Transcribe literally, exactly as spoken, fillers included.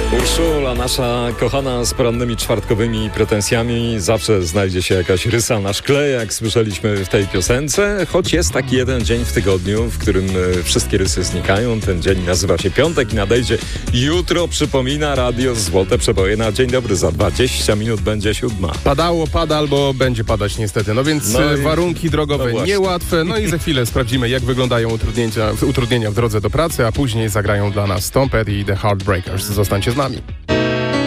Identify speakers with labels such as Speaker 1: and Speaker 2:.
Speaker 1: Urszula, nasza kochana z porannymi czwartkowymi pretensjami, zawsze znajdzie się jakaś rysa na szkle, jak słyszeliśmy w tej piosence, choć jest taki jeden dzień w tygodniu, w którym wszystkie rysy znikają. Ten dzień nazywa się piątek i nadejdzie jutro, przypomina radio Złote Przeboje na dzień dobry. Za dwadzieścia minut będzie siódma.
Speaker 2: Padało, pada albo będzie padać niestety. No więc
Speaker 1: No i-
Speaker 2: warunki drogowe
Speaker 1: no
Speaker 2: niełatwe. No i za chwilę sprawdzimy, jak wyglądają utrudnienia, utrudnienia w drodze do pracy, a później zagrają dla nas Tom Petty i The Heartbreakers. Zostańcie z nami.